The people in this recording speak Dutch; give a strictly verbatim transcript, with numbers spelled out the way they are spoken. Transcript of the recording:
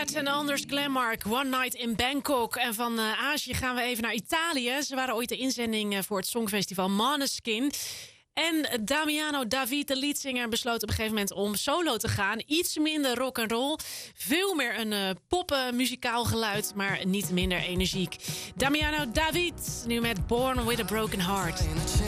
Cat en Anders Glenmark, One Night in Bangkok. En van uh, Azië gaan we even naar Italië. Ze waren ooit de inzending uh, voor het Songfestival Måneskin. En Damiano David, de leadzanger, besloot op een gegeven moment om solo te gaan. Iets minder rock and roll, veel meer een uh, poppen muzikaal geluid, maar niet minder energiek. Damiano David, nu met Born with a Broken Heart.